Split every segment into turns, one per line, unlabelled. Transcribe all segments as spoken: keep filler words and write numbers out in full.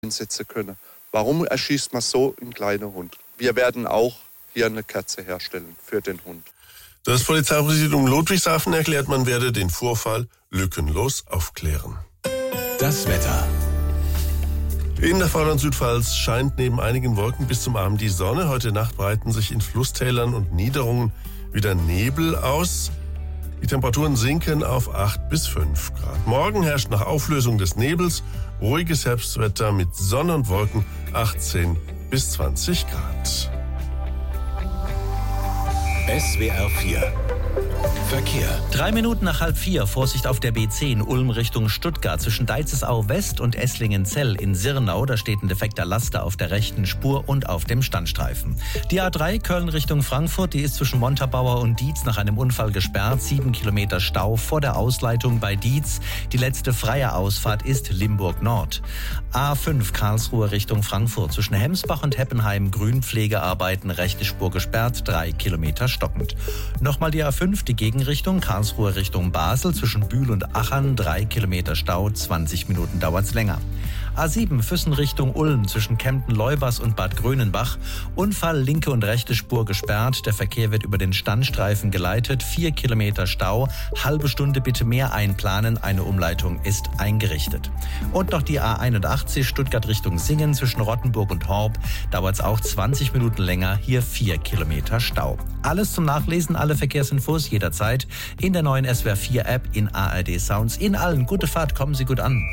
einsetzen können. Warum erschießt man so einen kleinen Hund? Wir werden auch hier eine Kerze herstellen für den Hund.
Das Polizeipräsidium Ludwigshafen erklärt, man werde den Vorfall lückenlos aufklären.
Das Wetter.
In der Vorderen Südpfalz scheint neben einigen Wolken bis zum Abend die Sonne. Heute Nacht breiten sich in Flusstälern und Niederungen wieder Nebel aus. Die Temperaturen sinken auf acht bis fünf Grad. Morgen herrscht nach Auflösung des Nebels ruhiges Herbstwetter mit Sonne und Wolken achtzehn bis zwanzig Grad.
S W R vier Verkehr.
Drei Minuten nach halb vier. Vorsicht auf der B zehn Ulm Richtung Stuttgart. Zwischen Deizesau West und Esslingen-Zell in Sirnau. Da steht ein defekter Laster auf der rechten Spur und auf dem Standstreifen. Die A drei Köln Richtung Frankfurt. Die ist zwischen Montabaur und Dietz nach einem Unfall gesperrt. Sieben Kilometer Stau vor der Ausleitung bei Dietz. Die letzte freie Ausfahrt ist Limburg Nord. A fünf Karlsruhe Richtung Frankfurt. Zwischen Hemsbach und Heppenheim Grünpflegearbeiten. Rechte Spur gesperrt. Drei Kilometer stockend. Nochmal die A fünf, die Gegenrichtung, Karlsruhe Richtung Basel, zwischen Bühl und Achern, drei Kilometer Stau, zwanzig Minuten dauert's länger. A sieben, Füssen Richtung Ulm, zwischen Kempten-Leubers und Bad Grönenbach. Unfall, linke und rechte Spur gesperrt. Der Verkehr wird über den Standstreifen geleitet. Vier Kilometer Stau. Halbe Stunde bitte mehr einplanen. Eine Umleitung ist eingerichtet. Und noch die A einundachtzig, Stuttgart Richtung Singen, zwischen Rottenburg und Horb. Dauert's auch zwanzig Minuten länger. Hier vier Kilometer Stau. Alles zum Nachlesen, alle Verkehrsinfos jederzeit in der neuen S W R vier App, in A R D Sounds. Ihnen allen gute Fahrt, kommen Sie gut an.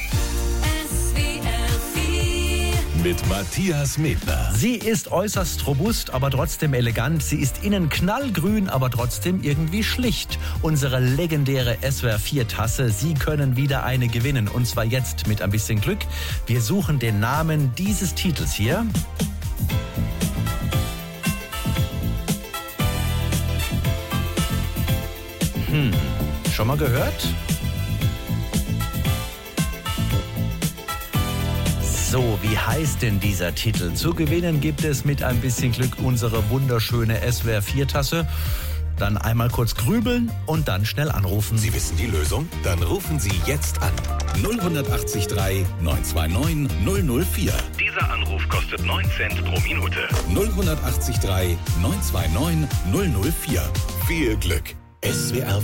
Mit Matthias Medner.
Sie ist äußerst robust, aber trotzdem elegant. Sie ist innen knallgrün, aber trotzdem irgendwie schlicht. Unsere legendäre S W R vier Tasse. Sie können wieder eine gewinnen. Und zwar jetzt mit ein bisschen Glück. Wir suchen den Namen dieses Titels hier. Hm, schon mal gehört? So, wie heißt denn dieser Titel? Zu gewinnen gibt es mit ein bisschen Glück unsere wunderschöne S W R vier Tasse. Dann einmal kurz grübeln und dann schnell anrufen.
Sie wissen die Lösung? Dann rufen Sie jetzt an. null acht drei neun zwei neun null null vier.
Dieser Anruf kostet neun Cent pro Minute.
null acht drei neun zwei neun null null vier. Viel Glück. S W R